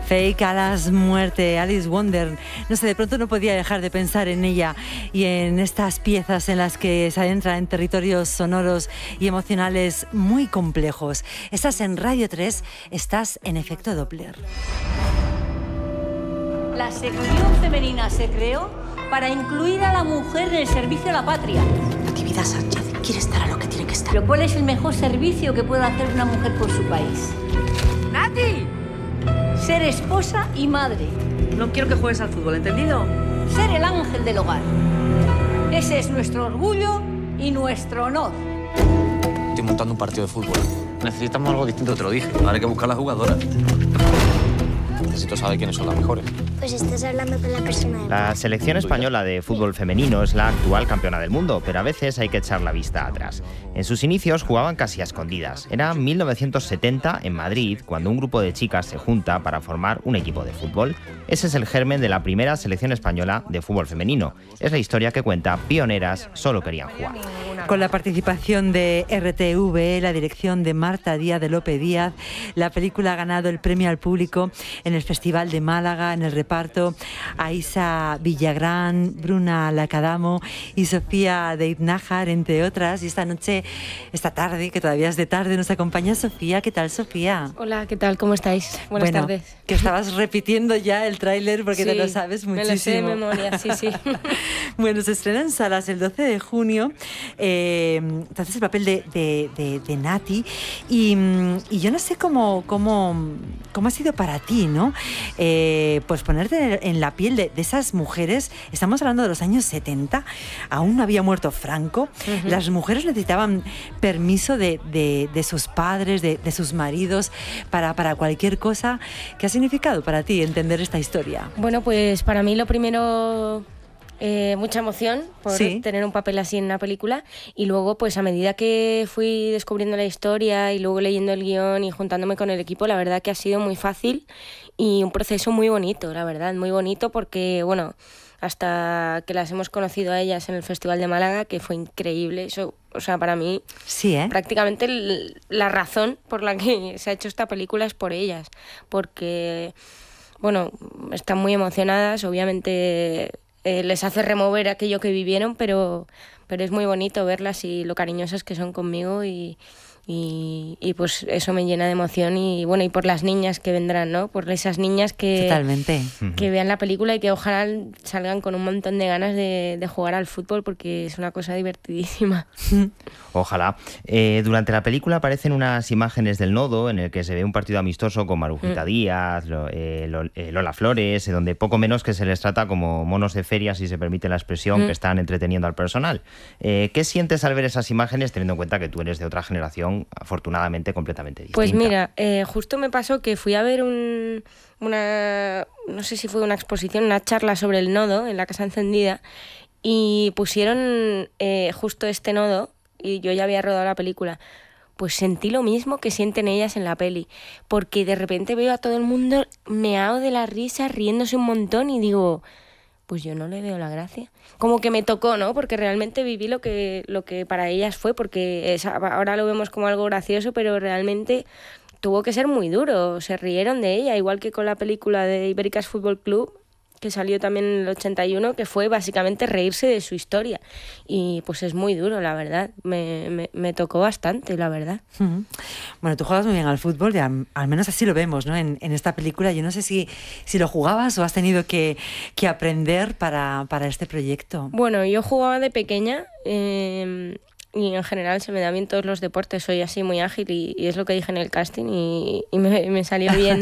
Fake Alas Muerte, Alice Wonder. No sé, de pronto no podía dejar de pensar en ella y en estas piezas en las que se adentra en territorios sonoros y emocionales muy complejos. Estás en Radio 3, estás en Efecto Doppler. La sección femenina se creó para incluir a la mujer en el servicio a la patria. Natividad Sánchez quiere estar a lo que tiene que estar. Pero ¿cuál es el mejor servicio que puede hacer una mujer por su país? ¡Nati! Ser esposa y madre. No quiero que juegues al fútbol, ¿entendido? Ser el ángel del hogar. Ese es nuestro orgullo y nuestro honor. Estoy montando un partido de fútbol. Necesitamos algo distinto, te lo dije. Ahora hay que buscar las jugadoras. Necesito saber quiénes son las mejores. Pues estás hablando con la persona de... La selección española de fútbol femenino es la actual campeona del mundo, pero a veces hay que echar la vista atrás. En sus inicios jugaban casi a escondidas. Era 1970 en Madrid, cuando un grupo de chicas se junta para formar un equipo de fútbol. Ese es el germen de la primera selección española de fútbol femenino. Es la historia que cuenta Pioneras, solo querían jugar. Con la participación de RTV, la dirección de Marta Díaz de Lope Díaz, la película ha ganado el premio al público en el Festival de Málaga, en el reparto Aisa Villagrán, Bruna Lacadamo y Sofía Deitnájar, entre otras. Y esta tarde, que todavía es de tarde, nos acompaña Sofía. ¿Qué tal, Sofía? Hola, ¿qué tal? ¿Cómo estáis? Buenas tardes. Que estabas repitiendo ya el tráiler porque te lo sabes muchísimo. Me lo sé de memoria, sí. Bueno, se estrena en salas el 12 de junio. Entonces el papel de Nati y yo no sé cómo ha sido para ti, ¿no? Pues ponerte en la piel de esas mujeres. Estamos hablando de los años 70, aún no había muerto Franco. Uh-huh. Las mujeres necesitaban permiso de sus padres, de sus maridos para cualquier cosa. ¿Qué ha significado para ti entender esta historia? Bueno, pues para mí lo primero... mucha emoción por tener un papel así en una película, y luego pues a medida que fui descubriendo la historia y luego leyendo el guión y juntándome con el equipo, la verdad que ha sido muy fácil y un proceso muy bonito, la verdad, muy bonito, porque bueno, hasta que las hemos conocido a ellas en el Festival de Málaga, que fue increíble, eso, o sea, para mí prácticamente la razón por la que se ha hecho esta película es por ellas, porque bueno, están muy emocionadas, obviamente les hace remover aquello que vivieron, pero es muy bonito verlas y lo cariñosas que son conmigo y pues eso me llena de emoción y bueno, y por las niñas que vendrán, ¿no? Por esas niñas que vean la película y que ojalá salgan con un montón de ganas de jugar al fútbol, porque es una cosa divertidísima. Ojalá. Durante la película aparecen unas imágenes del Nodo en el que se ve un partido amistoso con Marujita Díaz, Lola Flores, donde poco menos que se les trata como monos de feria, si se permite la expresión, que están entreteniendo al personal. ¿Qué sientes al ver esas imágenes, teniendo en cuenta que tú eres de otra generación afortunadamente completamente distinta? Pues mira, justo me pasó que fui a ver una, no sé si fue una exposición, una charla sobre el Nodo en la Casa Encendida, y pusieron justo este Nodo, y yo ya había rodado la película. Pues sentí lo mismo que sienten ellas en la peli, porque de repente veo a todo el mundo meao de la risa, riéndose un montón, y digo, pues yo no le veo la gracia. Como que me tocó, ¿no? Porque realmente viví lo que para ellas fue, porque ahora lo vemos como algo gracioso, pero realmente tuvo que ser muy duro. Se rieron de ella, igual que con la película de Ibéricas Fútbol Club, que salió también en el 81, que fue básicamente reírse de su historia. Y pues es muy duro, la verdad. Me tocó bastante, la verdad. Uh-huh. Bueno, tú juegas muy bien al fútbol, ya, al menos así lo vemos, ¿no? En esta película. Yo no sé si lo jugabas o has tenido que aprender para este proyecto. Bueno, yo jugaba de pequeña, y en general se me dan bien todos los deportes, soy así muy ágil y es lo que dije en el casting y me salió bien.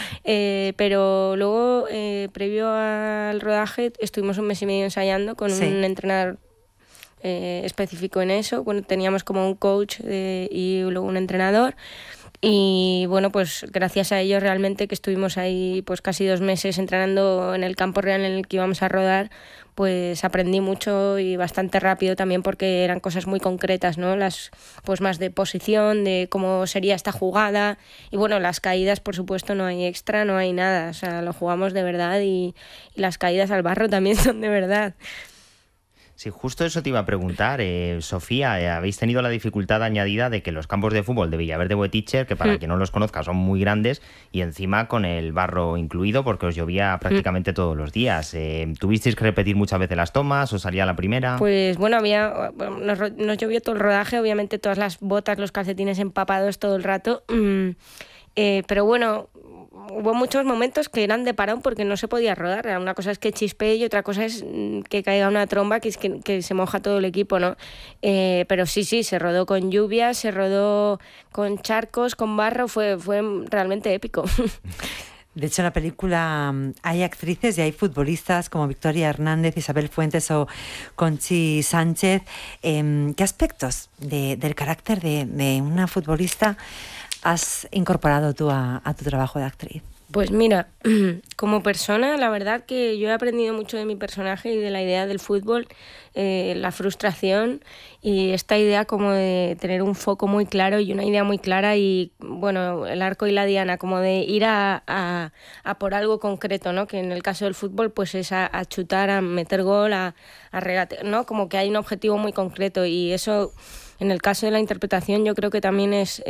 Pero luego, previo al rodaje, estuvimos un mes y medio ensayando con un entrenador específico en eso. Bueno, teníamos como un coach y luego un entrenador. Y bueno, pues gracias a ellos realmente, que estuvimos ahí pues casi 2 meses entrenando en el campo real en el que íbamos a rodar, pues aprendí mucho y bastante rápido también, porque eran cosas muy concretas, ¿no? Las pues más de posición, de cómo sería esta jugada, y bueno, las caídas por supuesto no hay extra, no hay nada, o sea, lo jugamos de verdad y las caídas al barro también son de verdad. Sí, justo eso te iba a preguntar, Sofía, habéis tenido la dificultad añadida de que los campos de fútbol de Villaverde Boeticher, que para quien no los conozca son muy grandes, y encima con el barro incluido porque os llovía prácticamente todos los días. ¿Tuvisteis que repetir muchas veces las tomas o salía la primera? Pues bueno, nos llovió todo el rodaje, obviamente todas las botas, los calcetines empapados todo el rato, pero bueno, hubo muchos momentos que eran de parón porque no se podía rodar. Una cosa es que chispee y otra cosa es que caiga una tromba, que es que se moja todo el equipo, ¿no? Pero sí, se rodó con lluvia, se rodó con charcos, con barro, fue realmente épico. De hecho, en la película hay actrices y hay futbolistas como Victoria Hernández, Isabel Fuentes o Conchi Sánchez. ¿Qué aspectos del carácter de una futbolista has incorporado tú a tu trabajo de actriz? Pues mira, como persona, la verdad que yo he aprendido mucho de mi personaje y de la idea del fútbol, la frustración y esta idea como de tener un foco muy claro y una idea muy clara y, bueno, el arco y la diana, como de ir a por algo concreto, ¿no? Que en el caso del fútbol pues es a chutar, a meter gol, a regatear, ¿no? Como que hay un objetivo muy concreto y eso, en el caso de la interpretación, yo creo que también es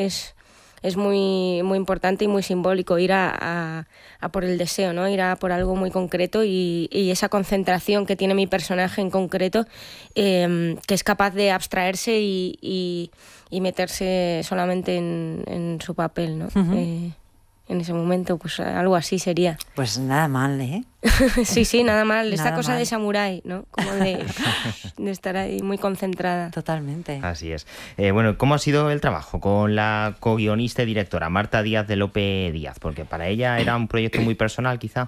muy, muy importante y muy simbólico, ir a por el deseo, ¿no? Ir a por algo muy concreto y esa concentración que tiene mi personaje en concreto, que es capaz de abstraerse y meterse solamente en su papel, ¿no? Uh-huh. En ese momento, pues algo así sería. Pues nada mal, ¿eh? Sí, nada mal. Esta cosa de samurái, ¿no? Como de estar ahí muy concentrada. Totalmente. Así es. Bueno, ¿cómo ha sido el trabajo con la co-guionista y directora Marta Díaz de Lope Díaz? Porque para ella era un proyecto muy personal, quizá.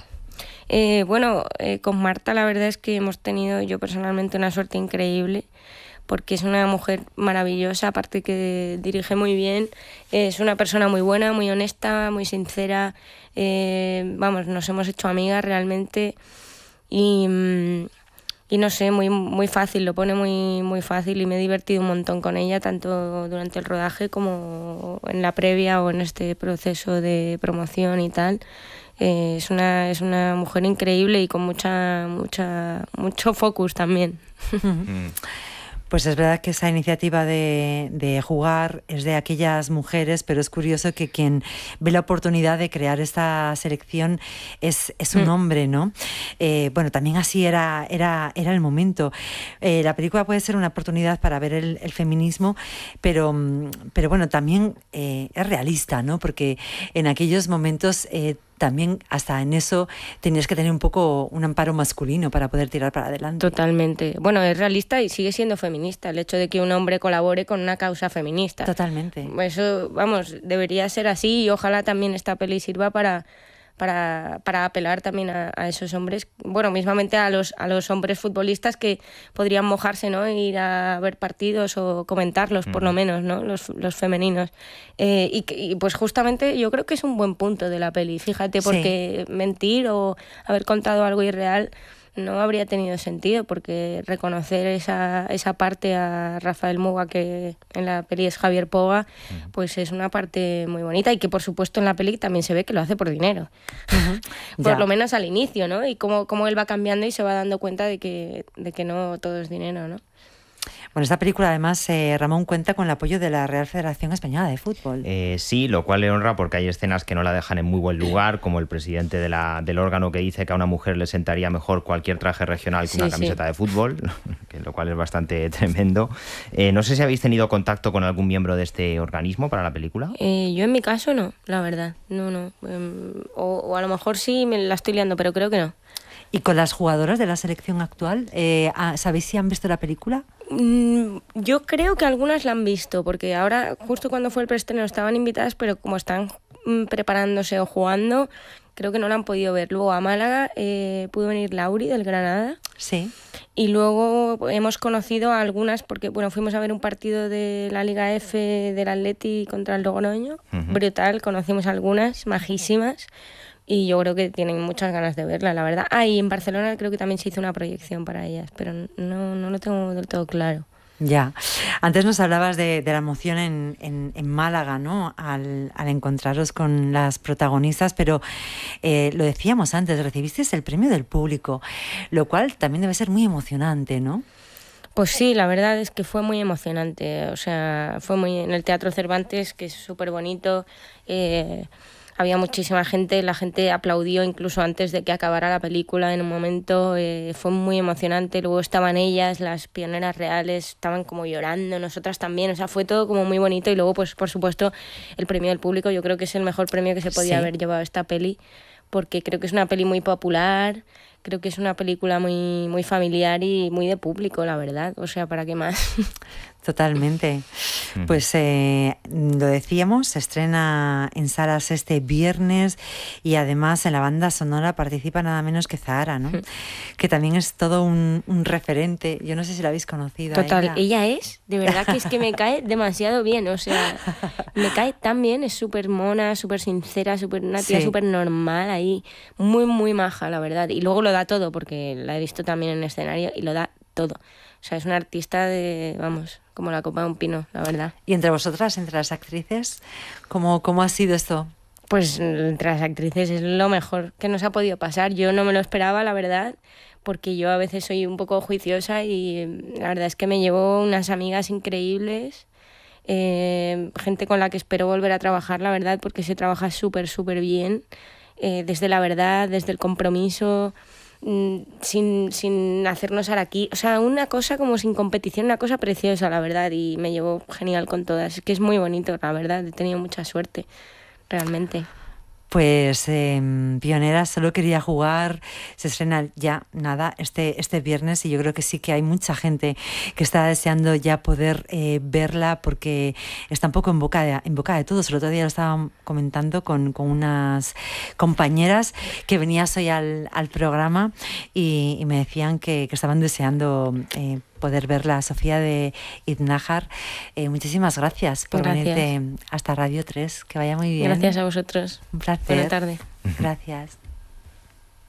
Con Marta la verdad es que hemos tenido yo personalmente una suerte increíble, porque es una mujer maravillosa, aparte que dirige muy bien, es una persona muy buena, muy honesta, muy sincera, nos hemos hecho amigas realmente y no sé, muy, muy fácil, lo pone muy, muy fácil y me he divertido un montón con ella, tanto durante el rodaje como en la previa o en este proceso de promoción y tal. Es una mujer increíble y con mucho focus también. Pues es verdad que esa iniciativa de jugar es de aquellas mujeres, pero es curioso que quien ve la oportunidad de crear esta selección es un hombre, ¿no? Bueno, también así era el momento. La película puede ser una oportunidad para ver el feminismo, pero bueno, también es realista, ¿no? Porque en aquellos momentos también hasta en eso tenías que tener un poco un amparo masculino para poder tirar para adelante. Totalmente. Bueno, es realista y sigue siendo feminista el hecho de que un hombre colabore con una causa feminista. Totalmente. Eso, debería ser así y ojalá también esta peli sirva para apelar también a esos hombres, bueno, mismamente a los hombres futbolistas que podrían mojarse, ¿no? Ir a ver partidos o comentarlos, por lo menos, ¿no? Los femeninos. Y pues justamente yo creo que es un buen punto de la peli, fíjate, porque mentir o haber contado algo irreal no habría tenido sentido, porque reconocer esa parte a Rafael Muga, que en la peli es Javier Poga, pues es una parte muy bonita y que por supuesto en la peli también se ve que lo hace por dinero. Por lo menos al inicio, ¿no? Y cómo él va cambiando y se va dando cuenta de que no todo es dinero, ¿no? Bueno, esta película además, Ramón, cuenta con el apoyo de la Real Federación Española de Fútbol. Sí, lo cual le honra porque hay escenas que no la dejan en muy buen lugar, como el presidente del órgano que dice que a una mujer le sentaría mejor cualquier traje regional que una camiseta de fútbol, lo cual es bastante tremendo. No sé si habéis tenido contacto con algún miembro de este organismo para la película. Yo en mi caso no, la verdad, no. O a lo mejor sí me la estoy liando, pero creo que no. ¿Y con las jugadoras de la selección actual, sabéis si han visto la película? Yo creo que algunas la han visto, porque ahora, justo cuando fue el preestreno, estaban invitadas, pero como están preparándose o jugando, creo que no la han podido ver. Luego a Málaga pudo venir Lauri del Granada. Sí. Y luego hemos conocido a algunas, porque fuimos a ver un partido de la Liga F del Atleti contra el Logroño. Brutal, conocimos a algunas, majísimas. Y yo creo que tienen muchas ganas de verla, la verdad. Y en Barcelona creo que también se hizo una proyección para ellas, pero no lo tengo del todo claro. Ya. Antes nos hablabas de la emoción en Málaga, ¿no? Al encontraros con las protagonistas, pero lo decíamos antes, recibisteis el premio del público, lo cual también debe ser muy emocionante, ¿no? Pues sí, la verdad es que fue muy emocionante. O sea, fue muy en el Teatro Cervantes, que es súper bonito. Había muchísima gente, la gente aplaudió incluso antes de que acabara la película en un momento. Fue muy emocionante. Luego estaban ellas, las pioneras reales, estaban como llorando, nosotras también. O sea, fue todo como muy bonito. Y luego, pues por supuesto, el premio del público. Yo creo que es el mejor premio que se podía haber llevado esta peli, porque creo que es una peli muy popular. Creo que es una película muy, muy familiar y muy de público, la verdad. O sea, ¿para qué más? Totalmente. Pues lo decíamos, se estrena en salas este viernes y además en la banda sonora participa nada menos que Zahara, ¿no? Que también es todo un referente. Yo no sé si la habéis conocido. Total, ella es, de verdad que es que me cae demasiado bien, o sea, me cae tan bien, es súper mona, súper sincera, una tía súper normal ahí, muy, muy maja, la verdad. Y luego lo da todo, porque la he visto también en escenario y lo da todo. O sea, es una artista de, vamos, como la copa de un pino, la verdad. ¿Y entre vosotras, entre las actrices, cómo ha sido esto? Pues entre las actrices es lo mejor que nos ha podido pasar. Yo no me lo esperaba, la verdad, porque yo a veces soy un poco juiciosa y la verdad es que me llevo unas amigas increíbles, gente con la que espero volver a trabajar, la verdad, porque se trabaja súper, súper bien, desde la verdad, desde el compromiso, sin hacernos aquí, o sea, una cosa como sin competición, una cosa preciosa, la verdad, y me llevo genial con todas. Es que es muy bonito, la verdad, he tenido mucha suerte, realmente. Pues Pioneras, solo quería jugar, se estrena ya, nada, este viernes, y yo creo que sí que hay mucha gente que está deseando ya poder verla, porque está un poco en boca de todos. El otro día lo estaba comentando con unas compañeras que venías hoy al programa y me decían que estaban deseando poder verla. Sofía de Idnájar, muchísimas gracias por venirte hasta Radio 3, que vaya muy bien. Gracias a vosotros. Un placer. Buena tarde. Gracias.